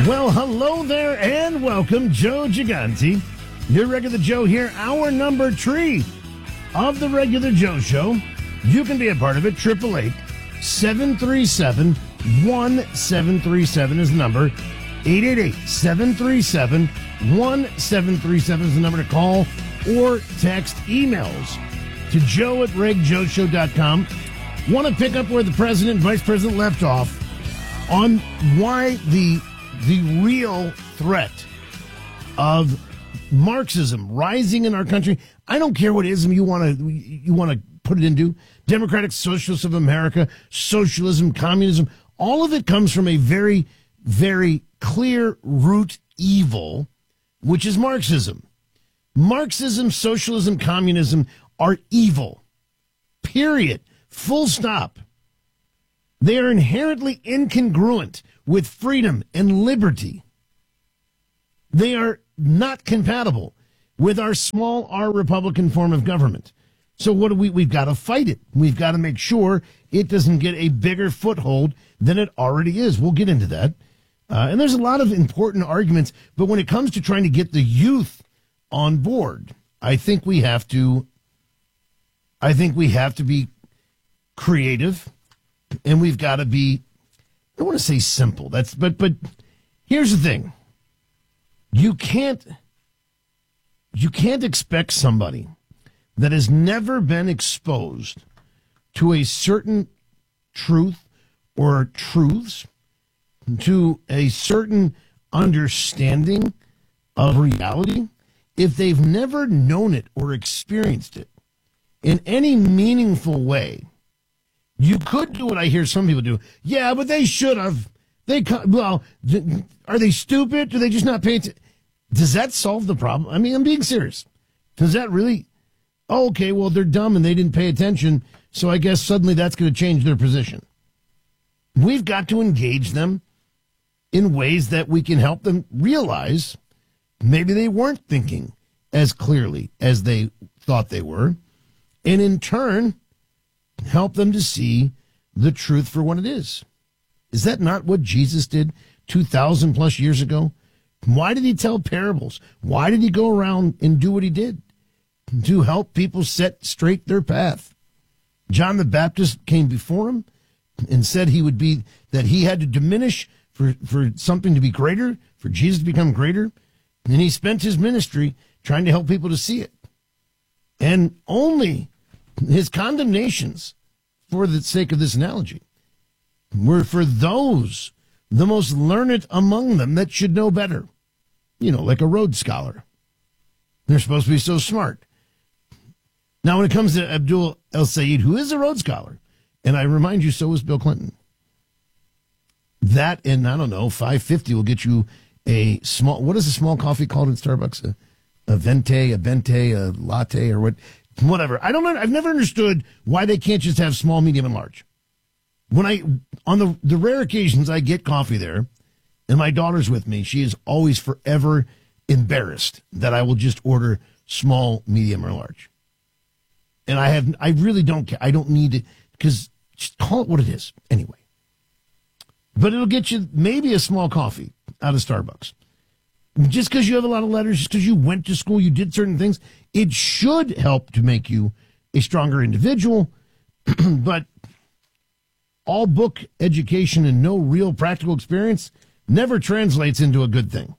Well, hello there and welcome, Joe Gigante. Your regular Joe here, our number 3 of the regular Joe Show. You can be a part of it. 888-737-1737 is the number. 888-737-1737 is the number to call or text. Emails to joe@regjoshow.com. Want to pick up where the president and vice president left off on why the real threat of Marxism rising in our country. I don't care what ism you want to put it into. Democratic Socialists of America, socialism, communism, all of it comes from a very, very clear root evil, which is Marxism. Marxism, socialism, communism are evil. Period. Full stop. They are inherently incongruent with freedom and liberty. They are not compatible with our small R Republican form of government. So what do we've got to fight it. We've got to make sure it doesn't get a bigger foothold than it already is. We'll get into that. And there's a lot of important arguments, but when it comes to trying to get the youth on board, I think we have to be creative, and we've got to be, I don't want to say simple. But here's the thing. You can't expect somebody that has never been exposed to a certain truth or truths, to a certain understanding of reality, if they've never known it or experienced it in any meaningful way. You could do what I hear some people do. Yeah, but they should have. Are they stupid? Do they just not pay attention? Does that solve the problem? I mean, I'm being serious. Does that really? Oh, okay, well, they're dumb and they didn't pay attention, so I guess suddenly that's going to change their position. We've got to engage them in ways that we can help them realize maybe they weren't thinking as clearly as they thought they were, and in turn, help them to see the truth for what it is. Is that not what Jesus did 2,000 plus years ago? Why did he tell parables? Why did he go around and do what he did? To help people set straight their path. John the Baptist came before him and said that he had to diminish for something to be greater, for Jesus to become greater. And he spent his ministry trying to help people to see it. And only his condemnations, for the sake of this analogy, were for those, the most learned among them, that should know better. You know, like a Rhodes Scholar. They're supposed to be so smart. Now, when it comes to Abdul El-Sayed, who is a Rhodes Scholar, and I remind you, so was Bill Clinton. That and, I don't know, $5.50 will get you a small, what is a small coffee called at Starbucks? A venti, a latte, or whatever. I don't know. I've never understood why they can't just have small, medium, and large. On the rare occasions I get coffee there, and my daughter's with me, she is always forever embarrassed that I will just order small, medium, or large. And I really don't care. I don't need it, because just call it what it is anyway. But it'll get you maybe a small coffee out of Starbucks. Just because you have a lot of letters, just because you went to school, you did certain things, it should help to make you a stronger individual. But all book education and no real practical experience never translates into a good thing.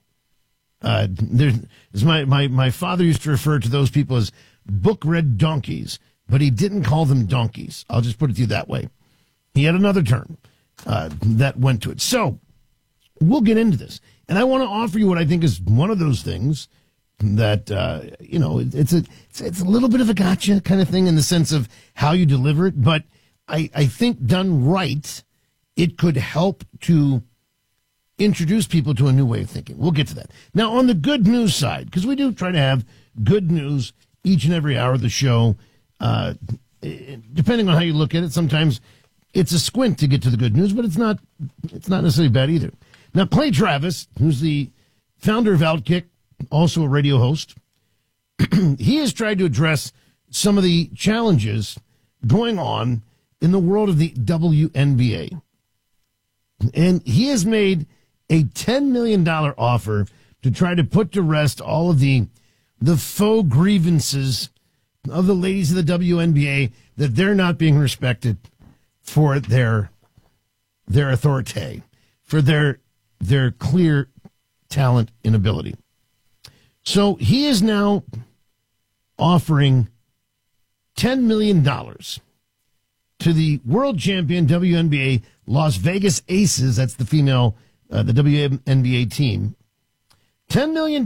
My father used to refer to those people as book-read donkeys, but he didn't call them donkeys. I'll just put it to you that way. He had another term that went to it. So we'll get into this. And I want to offer you what I think is one of those things that, it's a little bit of a gotcha kind of thing in the sense of how you deliver it. But I think done right, it could help to introduce people to a new way of thinking. We'll get to that. Now, on the good news side, because we do try to have good news each and every hour of the show, depending on how you look at it, sometimes it's a squint to get to the good news, but it's not necessarily bad either. Now, Clay Travis, who's the founder of Outkick, also a radio host, he has tried to address some of the challenges going on in the world of the WNBA. And he has made a $10 million offer to try to put to rest all of the faux grievances of the ladies of the WNBA, that they're not being respected for their authority, for their clear talent and ability. So he is now offering $10 million to the world champion WNBA Las Vegas Aces. That's the female, the WNBA team. $10 million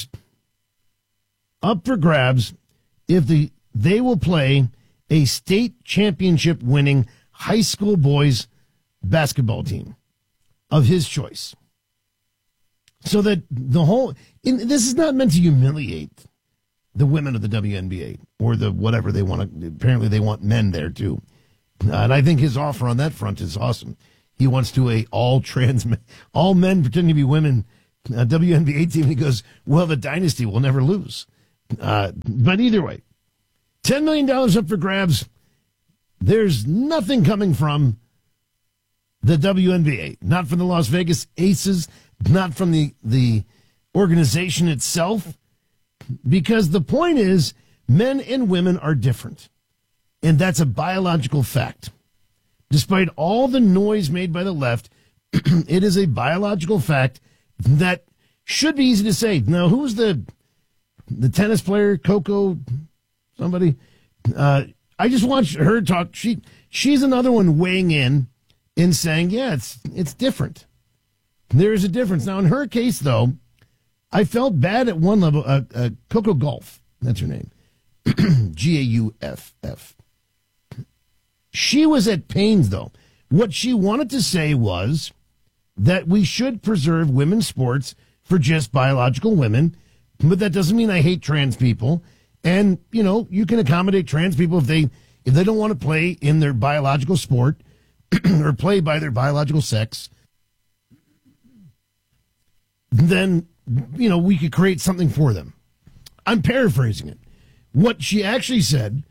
up for grabs if they will play a state championship winning high school boys basketball team of his choice. So that this is not meant to humiliate the women of the WNBA or the whatever they want to. Apparently they want men there too. And I think his offer on that front is awesome. He wants to all men pretending to be women WNBA team. He goes, well, the dynasty will never lose. But either way, $10 million up for grabs. There's nothing coming from the WNBA, not from the Las Vegas Aces, not from the organization itself, because the point is men and women are different. And that's a biological fact. Despite all the noise made by the left, it is a biological fact that should be easy to say. Now, who's the tennis player, Coco, somebody? I just watched her talk. She's another one weighing in and saying, yeah, it's different. There is a difference. Now, in her case, though, I felt bad at one level. Coco Gauff, that's her name. Gauff. She was at pains, though. What she wanted to say was that we should preserve women's sports for just biological women, but that doesn't mean I hate trans people. And, you can accommodate trans people if they don't want to play in their biological sport or play by their biological sex, then, we could create something for them. I'm paraphrasing it. What she actually said,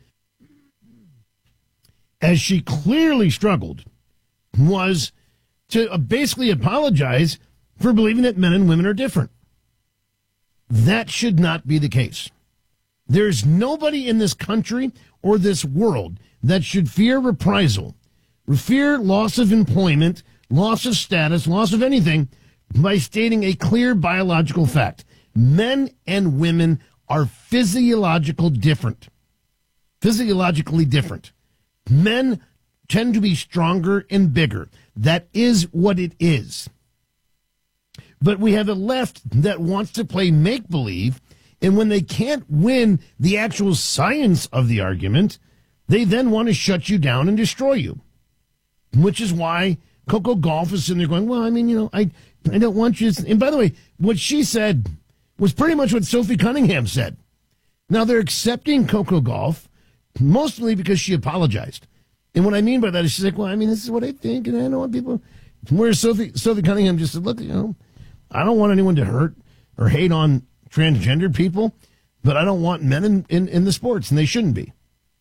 as she clearly struggled, was to basically apologize for believing that men and women are different. That should not be the case. There's nobody in this country or this world that should fear reprisal, fear loss of employment, loss of status, loss of anything by stating a clear biological fact. Men and women are physiologically different. Men tend to be stronger and bigger. That is what it is. But we have a left that wants to play make-believe, and when they can't win the actual science of the argument, they then want to shut you down and destroy you. Which is why Coco Gauff is sitting there going, well, I don't want you to... And by the way, what she said was pretty much what Sophie Cunningham said. Now, they're accepting Coco Gauff mostly because she apologized. And what I mean by that is she's like, well, this is what I think, and I don't want people... Whereas Sophie Cunningham just said, look, I don't want anyone to hurt or hate on transgender people, but I don't want men in the sports, and they shouldn't be.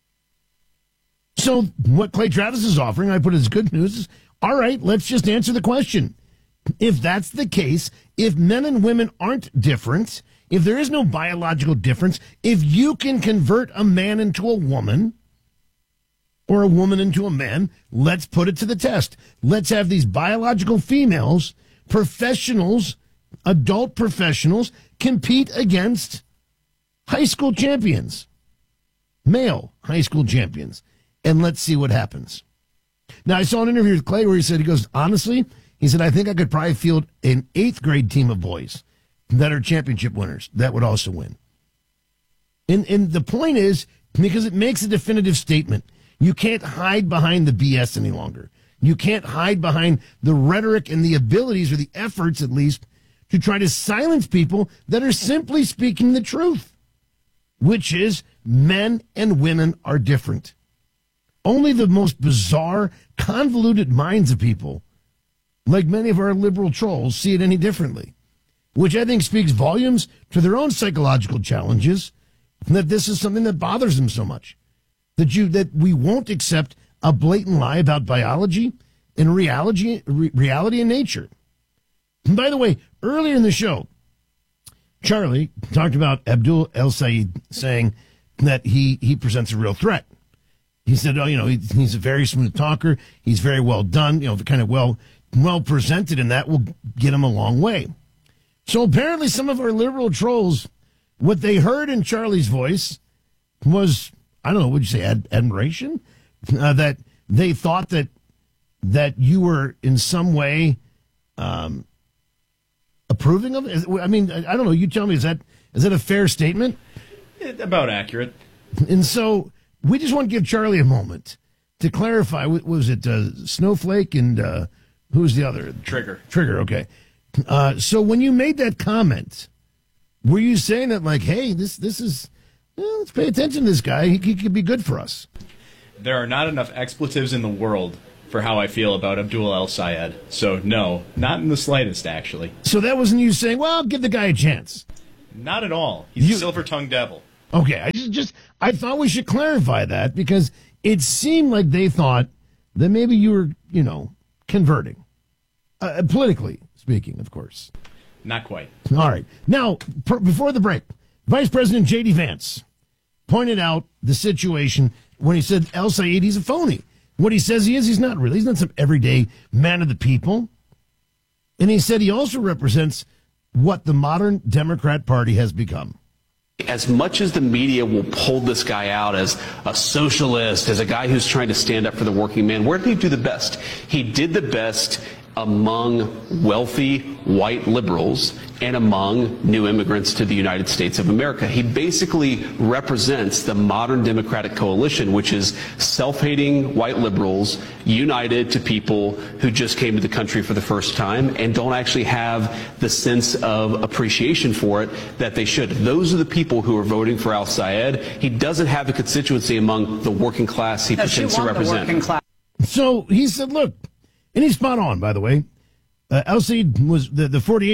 So what Clay Travis is offering, I put as good news, is, all right, let's just answer the question. If that's the case, if men and women aren't different, if there is no biological difference, if you can convert a man into a woman or a woman into a man, let's put it to the test. Let's have these biological females, professionals, adult professionals, compete against high school champions, male high school champions, and let's see what happens. Now, I saw an interview with Clay where he goes, honestly, he said, I think I could probably field an 8th grade team of boys that are championship winners that would also win. And the point is, because it makes a definitive statement, you can't hide behind the BS any longer. You can't hide behind the rhetoric and the abilities, or the efforts at least, to try to silence people that are simply speaking the truth, which is men and women are different. Only the most bizarre, convoluted minds of people, like many of our liberal trolls, see it any differently, which I think speaks volumes to their own psychological challenges, that this is something that bothers them so much, that we won't accept a blatant lie about biology and reality and nature. And by the way, earlier in the show, Charlie talked about Abdul El-Sayed saying that he presents a real threat. He said, he's a very smooth talker. He's very well done, kind of well presented, and that will get him a long way. So apparently some of our liberal trolls, what they heard in Charlie's voice was, I don't know, would you say admiration? That they thought that you were in some way approving of it? I mean, I don't know. You tell me, is that a fair statement? About accurate. And so we just want to give Charlie a moment to clarify. Was it Snowflake and who's the other? Trigger. Trigger, okay. So when you made that comment, were you saying that like, hey, this is, let's pay attention to this guy. He could be good for us. There are not enough expletives in the world for how I feel about Abdul El-Sayed. So, no, not in the slightest, actually. So that wasn't you saying, well, give the guy a chance. Not at all. He's a silver-tongued devil. Okay, I thought we should clarify that because it seemed like they thought that maybe you were, converting. Politically speaking, of course. Not quite. All right. Now, before the break, Vice President J.D. Vance pointed out the situation when he said El-Sayed, he's a phony. What he says he is, he's not really. He's not some everyday man of the people. And he said he also represents what the modern Democrat Party has become. As much as the media will pull this guy out as a socialist, as a guy who's trying to stand up for the working man, where did he do the best? He did the best among wealthy white liberals and among new immigrants to the United States of America. He basically represents the modern Democratic coalition, which is self-hating white liberals united to people who just came to the country for the first time and don't actually have the sense of appreciation for it that they should. Those are the people who are voting for El-Sayed. He doesn't have a constituency among the working class he pretends to represent. So he said, look, and he's spot on, by the way. El-Sayed was the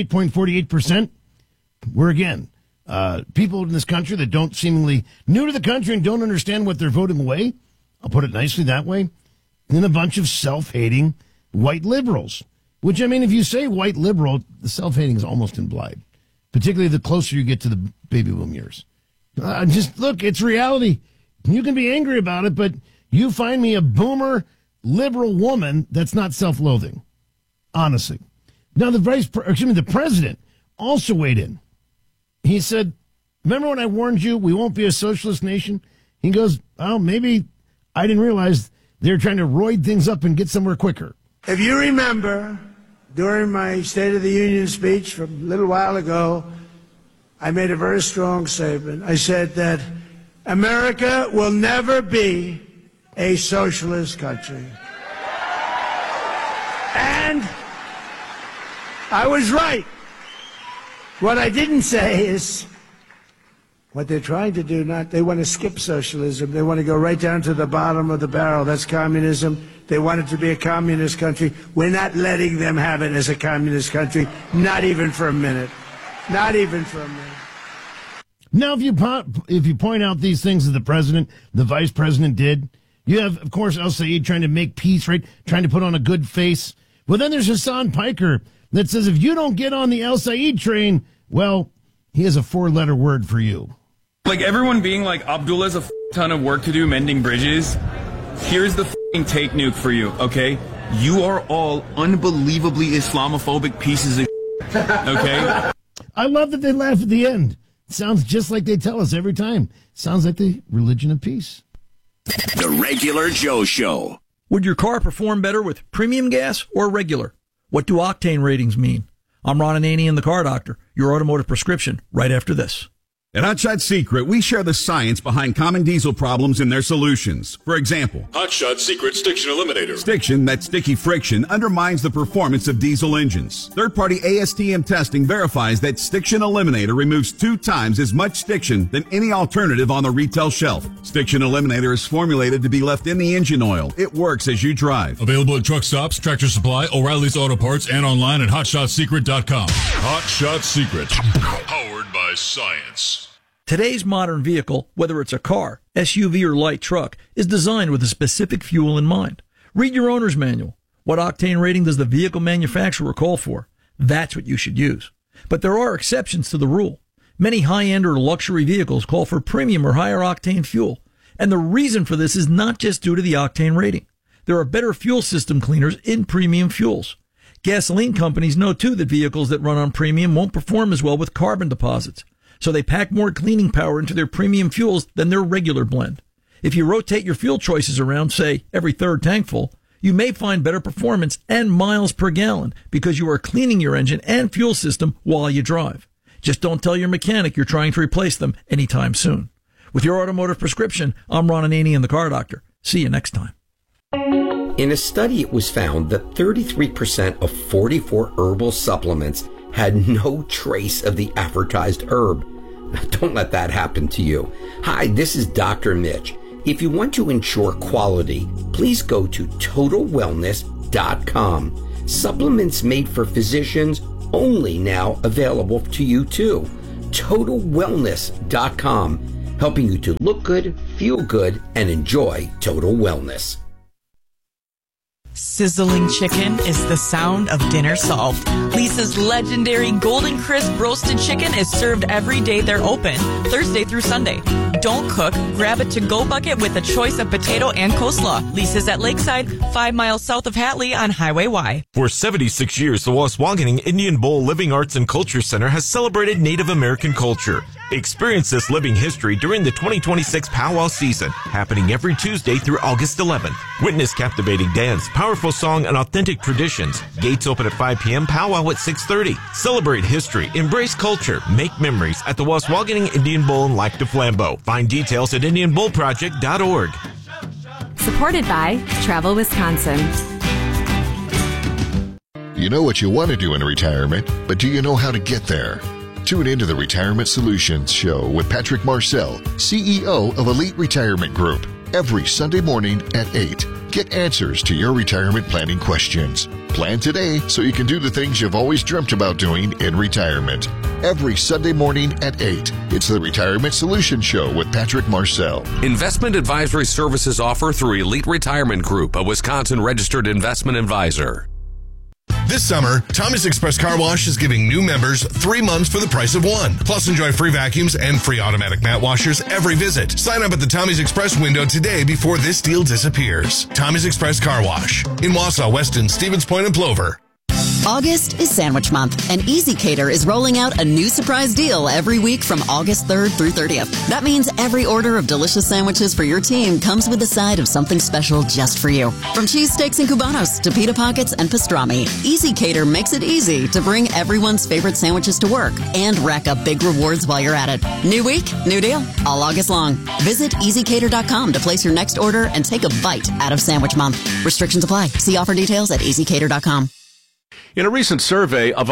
48.48% were, again, people in this country that don't seemingly new to the country and don't understand what they're voting away. I'll put it nicely that way. And a bunch of self-hating white liberals, which, I mean, if you say white liberal, the self-hating is almost implied, particularly the closer you get to the baby boom years. Just look, it's reality. You can be angry about it, but you find me a boomer liberal woman that's not self-loathing. Honestly. Now, the president also weighed in. He said, remember when I warned you we won't be a socialist nation? He goes, well, maybe I didn't realize they're trying to roid things up and get somewhere quicker. If you remember, during my State of the Union speech from a little while ago, I made a very strong statement. I said that America will never be a socialist country. And I was right. What I didn't say is what they're trying to do, they want to skip socialism. They want to go right down to the bottom of the barrel. That's communism. They want it to be a communist country. We're not letting them have it as a communist country, not even for a minute. Not even for a minute. Now, if you point out these things that the president, the vice president did, you have, of course, El-Sayed trying to make peace, right? Trying to put on a good face. Well, then there's Hassan Piker that says if you don't get on the El-Sayed train, well, he has a 4-letter word for you. Like everyone being like, Abdullah's a ton of work to do mending bridges. Here's the take nuke for you, okay? You are all unbelievably Islamophobic pieces of okay? I love that they laugh at the end. Sounds just like they tell us every time. Sounds like the religion of peace. The Regular Joe Show. Would your car perform better with premium gas or regular? What do octane ratings mean? I'm Ron Ananian, the Car Doctor, your automotive prescription, right after this. At Hotshot Secret, we share the science behind common diesel problems and their solutions. For example, Hotshot Secret Stiction Eliminator. Stiction, that sticky friction, undermines the performance of diesel engines. Third-party ASTM testing verifies that Stiction Eliminator removes 2 times as much stiction than any alternative on the retail shelf. Stiction Eliminator is formulated to be left in the engine oil. It works as you drive. Available at truck stops, Tractor Supply, O'Reilly's Auto Parts, and online at HotShotSecret.com. Hotshot Secret. Powered by science. Today's modern vehicle, whether it's a car, SUV, or light truck, is designed with a specific fuel in mind. Read your owner's manual. What octane rating does the vehicle manufacturer call for? That's what you should use. But there are exceptions to the rule. Many high-end or luxury vehicles call for premium or higher octane fuel. And the reason for this is not just due to the octane rating. There are better fuel system cleaners in premium fuels. Gasoline companies know, too, that vehicles that run on premium won't perform as well with carbon deposits. So they pack more cleaning power into their premium fuels than their regular blend. If you rotate your fuel choices around, say, every third tank full, you may find better performance and miles per gallon because you are cleaning your engine and fuel system while you drive. Just don't tell your mechanic you're trying to replace them anytime soon. With your automotive prescription, I'm Ron Ananian, the Car Doctor. See you next time. In a study, it was found that 33% of 44 herbal supplements had no trace of the advertised herb. Don't let that happen to you. Hi, this is Dr. Mitch. If you want to ensure quality, please go to TotalWellness.com. Supplements made for physicians only now available to you too. TotalWellness.com, helping you to look good, feel good, and enjoy total wellness. Sizzling chicken is the sound of dinner solved. Lisa's legendary Golden Crisp roasted chicken is served every day they're open, Thursday through Sunday. Don't cook, grab a to-go bucket with a choice of potato and coleslaw. Lisa's at Lakeside, 5 miles south of Hatley on Highway Y. For 76 years, the Waswanigan Indian Bowl Living Arts and Culture Center has celebrated Native American culture. Experience this living history during the 2026 Powwow season, happening every Tuesday through August 11th. Witness captivating dance, powerful song, and authentic traditions. Gates open at 5 p.m., powwow at 6:30. Celebrate history, embrace culture, make memories at the Waswanigan Indian Bowl in Lac du Flambeau. Find details at IndianBowlProject.org. Supported by Travel Wisconsin. You know what you want to do in retirement, but do you know how to get there? Tune into the Retirement Solutions Show with Patrick Marcel, CEO of Elite Retirement Group, every Sunday morning at 8. Get answers to your retirement planning questions. Plan today so you can do the things you've always dreamt about doing in retirement. Every Sunday morning at 8. It's the Retirement Solutions Show with Patrick Marcel. Investment advisory services offered through Elite Retirement Group, a Wisconsin-registered investment advisor. This summer, Tommy's Express Car Wash is giving new members 3 months for the price of one. Plus, enjoy free vacuums and free automatic mat washers every visit. Sign up at the Tommy's Express window today before this deal disappears. Tommy's Express Car Wash in Wausau, Weston, Stevens Point, and Plover. August is Sandwich Month, and Easy Cater is rolling out a new surprise deal every week from August 3rd through 30th. That means every order of delicious sandwiches for your team comes with a side of something special just for you. From cheesesteaks and cubanos to pita pockets and pastrami, Easy Cater makes it easy to bring everyone's favorite sandwiches to work and rack up big rewards while you're at it. New week, new deal, all August long. Visit EasyCater.com to place your next order and take a bite out of Sandwich Month. Restrictions apply. See offer details at EasyCater.com. In a recent survey of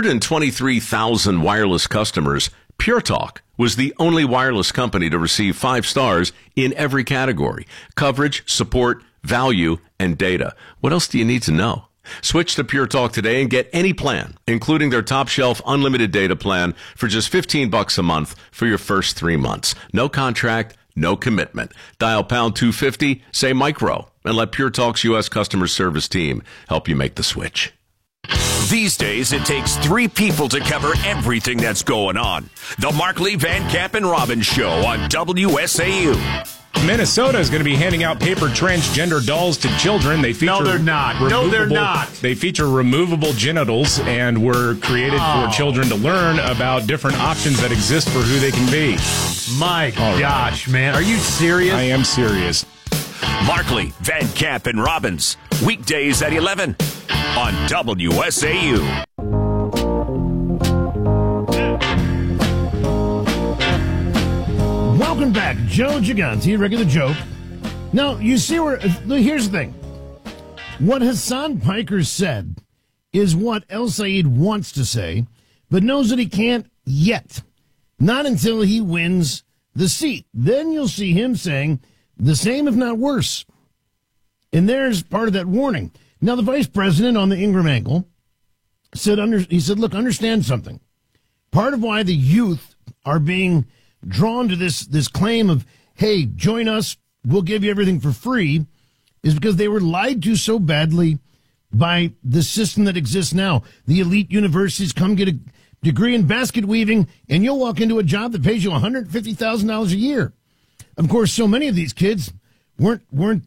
123,000 wireless customers, Pure Talk was the only wireless company to receive 5 stars in every category: coverage, support, value, and data. What else do you need to know? Switch to Pure Talk today and get any plan, including their top shelf unlimited data plan, for just $15 a month for your first 3 months. No contract, no commitment. Dial pound 250, say micro, and let Pure Talk's U.S. customer service team help you make the switch. These days, it takes 3 people to cover everything that's going on. The Markley, Van Camp, and Robbins Show on WSAU. Minnesota is going to be handing out paper transgender dolls to children. They feature No, they're not. No, they're not. They feature removable genitals and were created for children to learn about different options that exist for who they can be. My gosh, man. Are you serious? I am serious. Markley, Van Camp, and Robbins. Weekdays at 11 on WSAU. Welcome back, Joe Gigante, regular joke. Now, you see where, here's the thing. What Hassan Piker said is what El Sayed wants to say, but knows that he can't yet. Not until he wins the seat. Then you'll see him saying the same, if not worse. And there's part of that warning. Now, the vice president on the Ingram angle said, look, understand something. Part of why the youth are being drawn to this claim of, hey, join us, we'll give you everything for free, is because they were lied to so badly by the system that exists now. The elite universities come get a degree in basket weaving, and you'll walk into a job that pays you $150,000 a year. Of course, so many of these kids weren't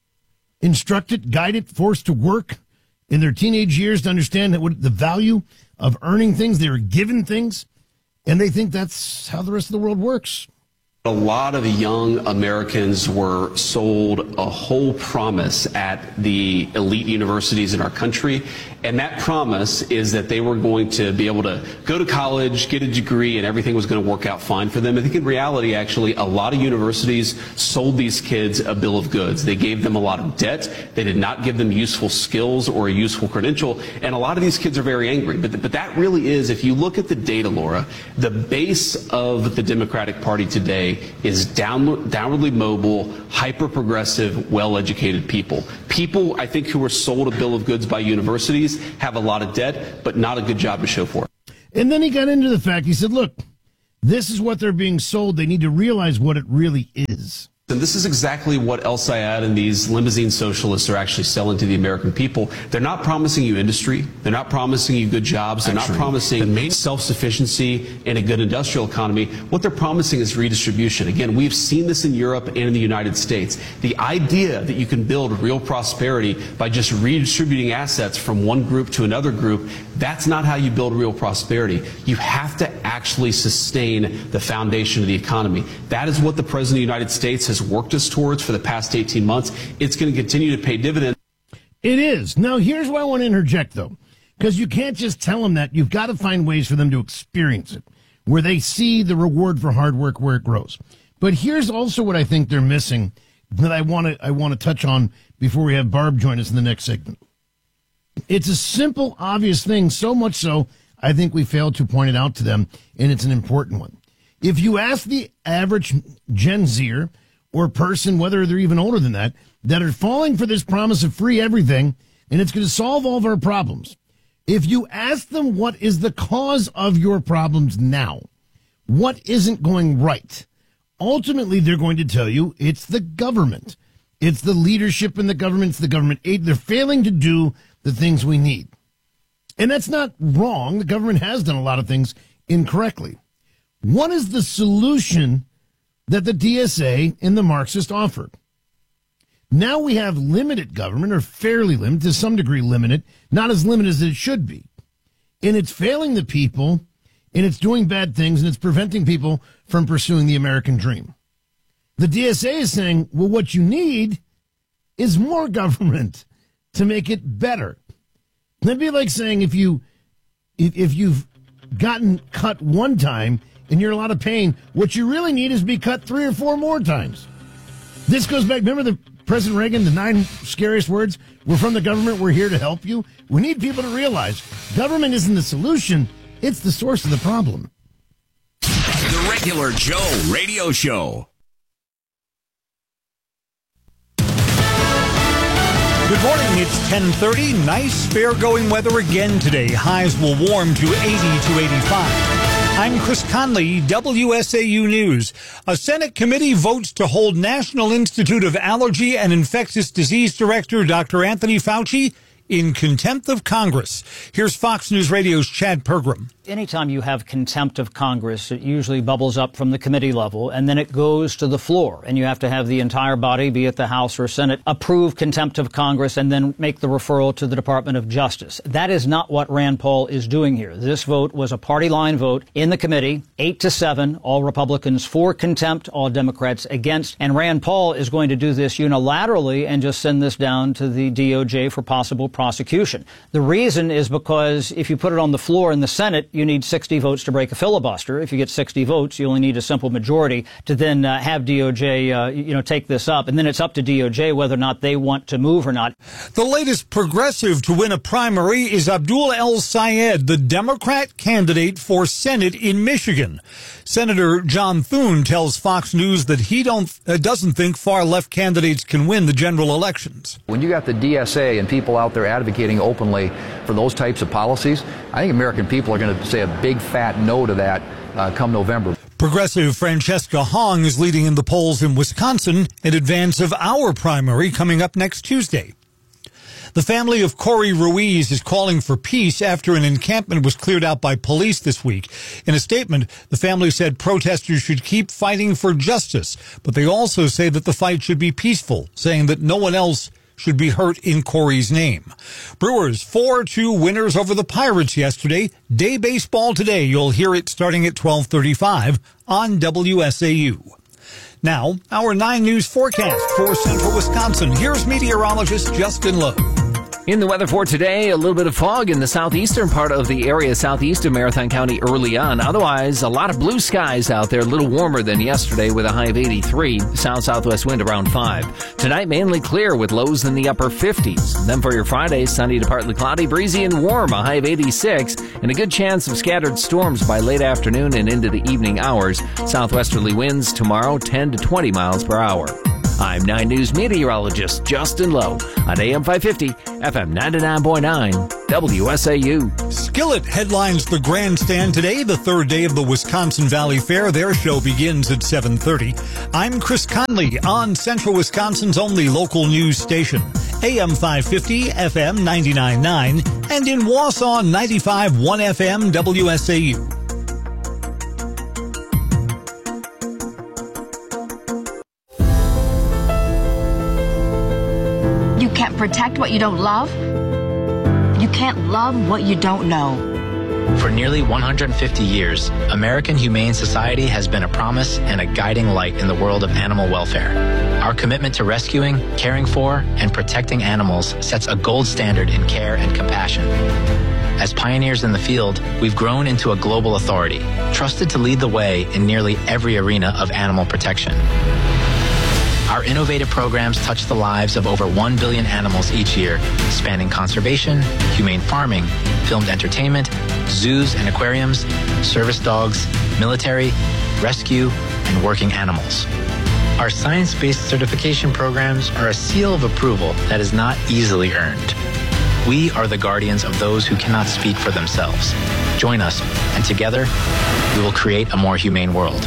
instructed, guided, forced to work in their teenage years to understand that what the value of earning things. They were given things, and they think that's how the rest of the world works. A lot of young Americans were sold a whole promise at the elite universities in our country, and that promise is that they were going to be able to go to college, get a degree, and everything was going to work out fine for them. I think in reality, actually, a lot of universities sold these kids a bill of goods. They gave them a lot of debt. They did not give them useful skills or a useful credential, and a lot of these kids are very angry. But that really is, if you look at the data, Laura, the base of the Democratic Party today is downwardly mobile, hyper-progressive, well-educated people. People, I think, who are sold a bill of goods by universities have a lot of debt, but not a good job to show for it. And then he got into the fact, he said, look, this is what they're being sold. They need to realize what it really is. And this is exactly what El Sayed and these limousine socialists are actually selling to the American people. They're not promising you industry. They're not promising you good jobs. They're not promising self-sufficiency and a good industrial economy. What they're promising is redistribution. Again, we've seen this in Europe and in the United States. The idea that you can build real prosperity by just redistributing assets from one group to another group, that's not how you build real prosperity. You have to actually sustain the foundation of the economy. That is what the President of the United States has worked us towards for the past 18 months. It's going to continue to pay dividends. It is. Now, here's why I want to interject, though, because you can't just tell them that. You've got to find ways for them to experience it, where they see the reward for hard work where it grows. But here's also what I think they're missing that I want to touch on before we have Barb join us in the next segment. It's a simple, obvious thing, so much so I think we failed to point it out to them, and it's an important one. If you ask the average Gen Zer or person, whether they're even older than that are falling for this promise of free everything, and it's going to solve all of our problems. If you ask them what is the cause of your problems now, what isn't going right, ultimately they're going to tell you it's the government. It's the leadership in the government. It's the government aid. They're failing to do the things we need. And that's not wrong. The government has done a lot of things incorrectly. What is the solution that the DSA and the Marxists offered? Now we have limited government, or fairly limited, to some degree limited, not as limited as it should be. And it's failing the people, and it's doing bad things, and it's preventing people from pursuing the American dream. The DSA is saying, well, what you need is more government to make it better. That'd be like saying if you've gotten cut one time and you're in a lot of pain, what you really need is to be cut 3 or 4 more times. This goes back, remember the President Reagan, the 9 scariest words? We're from the government, we're here to help you. We need people to realize government isn't the solution, it's the source of the problem. The Regular Joe Radio Show. Good morning, it's 10:30. Nice, fair-going weather again today. Highs will warm to 80 to 85. I'm Chris Conley, WSAU News. A Senate committee votes to hold National Institute of Allergy and Infectious Disease Director Dr. Anthony Fauci in contempt of Congress. Here's Fox News Radio's Chad Pergram. Anytime you have contempt of Congress, it usually bubbles up from the committee level, and then it goes to the floor. And you have to have the entire body, be it the House or Senate, approve contempt of Congress and then make the referral to the Department of Justice. That is not what Rand Paul is doing here. This vote was a party line vote in the committee, 8-7, all Republicans for contempt, all Democrats against. And Rand Paul is going to do this unilaterally and just send this down to the DOJ for possible prosecution. The reason is because if you put it on the floor in the Senate, you need 60 votes to break a filibuster. If you get 60 votes, you only need a simple majority to then have DOJ, take this up. And then it's up to DOJ whether or not they want to move or not. The latest progressive to win a primary is Abdul El Sayed, the Democrat candidate for Senate in Michigan. Senator John Thune tells Fox News that he doesn't think far-left candidates can win the general elections. When you got the DSA and people out there advocating openly for those types of policies, I think American people are going to say a big fat no to that come November. Progressive Francesca Hong is leading in the polls in Wisconsin in advance of our primary coming up next Tuesday. The family of Corey Ruiz is calling for peace after an encampment was cleared out by police this week. In a statement, the family said protesters should keep fighting for justice, but they also say that the fight should be peaceful, saying that no one else should be hurt in Corey's name. Brewers 4-2 winners over the Pirates yesterday. Day baseball today. You'll hear it starting at 12:35 on WSAU. Now, our 9 News forecast for central Wisconsin. Here's meteorologist Justin Lowe. In the weather for today, a little bit of fog in the southeastern part of the area southeast of Marathon County early on. Otherwise, a lot of blue skies out there, a little warmer than yesterday with a high of 83. South-southwest wind around 5. Tonight, mainly clear with lows in the upper 50s. Then for your Friday, sunny to partly cloudy, breezy and warm, a high of 86, and a good chance of scattered storms by late afternoon and into the evening hours. Southwesterly winds tomorrow 10 to 20 miles per hour. I'm 9 News meteorologist Justin Lowe on AM 550, FM 99.9, WSAU. Skillet headlines the grandstand today, the third day of the Wisconsin Valley Fair. Their show begins at 7:30. I'm Chris Conley on Central Wisconsin's only local news station, AM 550, FM 99.9, and in Wausau, 95.1 FM, WSAU. You can't protect what you don't love. You can't love what you don't know. For nearly 150 years, American Humane Society has been a promise and a guiding light in the world of animal welfare. Our commitment to rescuing, caring for, and protecting animals sets a gold standard in care and compassion. As pioneers in the field, we've grown into a global authority, trusted to lead the way in nearly every arena of animal protection. Our innovative programs touch the lives of over 1 billion animals each year, spanning conservation, humane farming, filmed entertainment, zoos and aquariums, service dogs, military, rescue, and working animals. Our science-based certification programs are a seal of approval that is not easily earned. We are the guardians of those who cannot speak for themselves. Join us, and together, we will create a more humane world.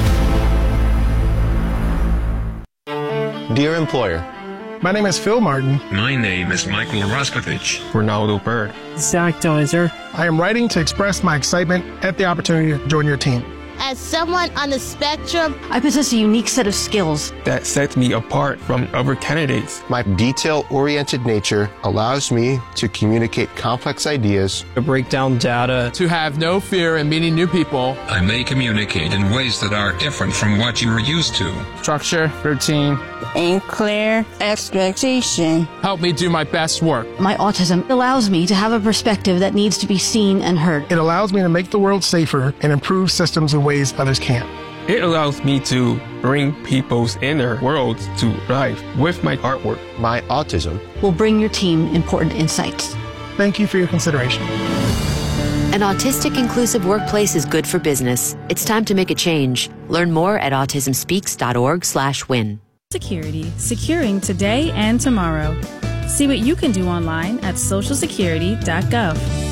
Dear employer, my name is Phil Martin. My name is Michael Roskovich. Ronaldo Bird. Zach Deiser. I am writing to express my excitement at the opportunity to join your team. As someone on the spectrum, I possess a unique set of skills that sets me apart from other candidates. My detail-oriented nature allows me to communicate complex ideas, to break down data, to have no fear in meeting new people. I may communicate in ways that are different from what you are used to. Structure, routine, and clear expectation help me do my best work. My autism allows me to have a perspective that needs to be seen and heard. It allows me to make the world safer and improve systems in ways others can't. It allows me to bring people's inner worlds to life with my artwork. My autism will bring your team important insights. Thank you for your consideration. An autistic inclusive workplace is good for business. It's time to make a change. Learn more at autismspeaks.org/win. Security, securing today and tomorrow. See what you can do online at socialsecurity.gov.